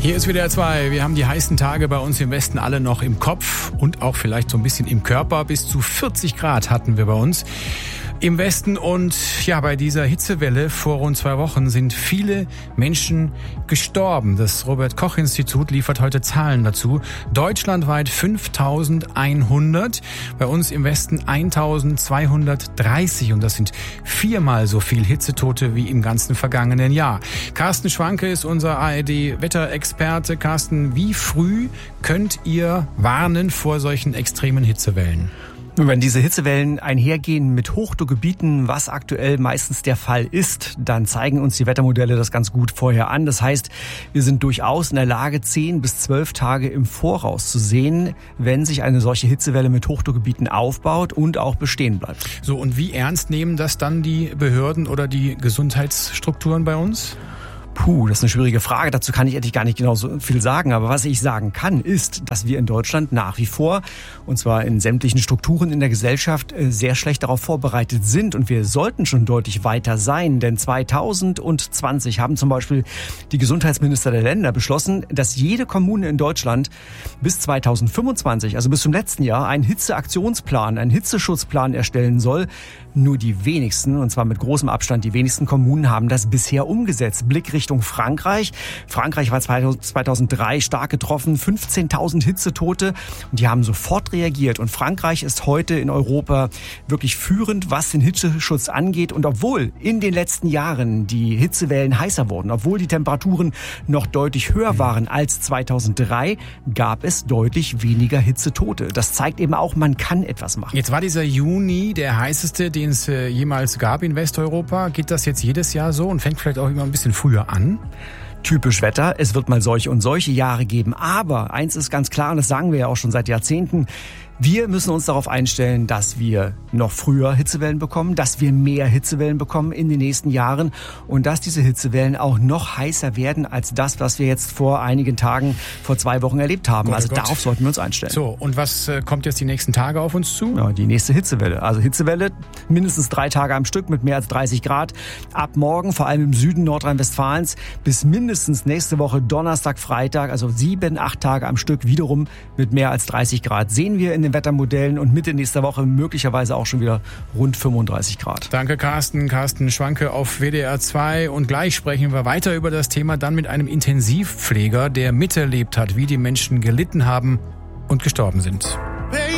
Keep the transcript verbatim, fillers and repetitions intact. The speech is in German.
Hier ist W D R zwei. Wir haben die heißen Tage bei uns im Westen alle noch im Kopf und auch vielleicht so ein bisschen im Körper. Bis zu vierzig Grad hatten wir bei uns im Westen. Und ja, bei dieser Hitzewelle vor rund zwei Wochen sind viele Menschen gestorben. Das Robert-Koch-Institut liefert heute Zahlen dazu. Deutschlandweit fünftausendeinhundert, bei uns im Westen eintausendzweihundertdreißig. Und das sind viermal so viel Hitzetote wie im ganzen vergangenen Jahr. Carsten Schwanke ist unser A R D-Wetterexperte. Carsten, wie früh könnt ihr warnen vor solchen extremen Hitzewellen? Wenn diese Hitzewellen einhergehen mit Hochdruckgebieten, was aktuell meistens der Fall ist, dann zeigen uns die Wettermodelle das ganz gut vorher an. Das heißt, wir sind durchaus in der Lage, zehn bis zwölf Tage im Voraus zu sehen, wenn sich eine solche Hitzewelle mit Hochdruckgebieten aufbaut und auch bestehen bleibt. So, und wie ernst nehmen das dann die Behörden oder die Gesundheitsstrukturen bei uns? Puh, das ist eine schwierige Frage. Dazu kann ich eigentlich gar nicht genau so viel sagen. Aber was ich sagen kann, ist, dass wir in Deutschland nach wie vor, und zwar in sämtlichen Strukturen in der Gesellschaft, sehr schlecht darauf vorbereitet sind. Und wir sollten schon deutlich weiter sein. Denn zweitausendzwanzig haben zum Beispiel die Gesundheitsminister der Länder beschlossen, dass jede Kommune in Deutschland bis zweitausendfünfundzwanzig, also bis zum letzten Jahr, einen Hitzeaktionsplan, einen Hitzeschutzplan erstellen soll. Nur die wenigsten, und zwar mit großem Abstand, die wenigsten Kommunen haben das bisher umgesetzt. Blick Richtung Frankreich. Frankreich war zweitausenddrei stark getroffen, fünfzehntausend Hitzetote. Und die haben sofort reagiert. Und Frankreich ist heute in Europa wirklich führend, was den Hitzeschutz angeht. Und obwohl in den letzten Jahren die Hitzewellen heißer wurden, obwohl die Temperaturen noch deutlich höher waren als zweitausenddrei, gab es deutlich weniger Hitzetote. Das zeigt eben auch, man kann etwas machen. Jetzt war dieser Juni der heißeste, den es äh, jemals gab in Westeuropa. Geht das jetzt jedes Jahr so und fängt vielleicht auch immer ein bisschen früher an? Typisch Wetter, es wird mal solche und solche Jahre geben. Aber eins ist ganz klar, und das sagen wir ja auch schon seit Jahrzehnten, wir müssen uns darauf einstellen, dass wir noch früher Hitzewellen bekommen, dass wir mehr Hitzewellen bekommen in den nächsten Jahren und dass diese Hitzewellen auch noch heißer werden als das, was wir jetzt vor einigen Tagen, vor zwei Wochen erlebt haben. Gott, also Gott. Darauf sollten wir uns einstellen. So, und was äh, kommt jetzt die nächsten Tage auf uns zu? Ja, die nächste Hitzewelle. Also Hitzewelle, mindestens drei Tage am Stück mit mehr als dreißig Grad. Ab morgen, vor allem im Süden Nordrhein-Westfalens, bis mindestens nächste Woche Donnerstag, Freitag, also sieben, acht Tage am Stück, wiederum mit mehr als dreißig Grad. Sehen wir in den Wettermodellen und Mitte nächster Woche möglicherweise auch schon wieder rund fünfunddreißig Grad. Danke, Carsten. Carsten Schwanke auf W D R zwei. Und gleich sprechen wir weiter über das Thema, dann mit einem Intensivpfleger, der miterlebt hat, wie die Menschen gelitten haben und gestorben sind.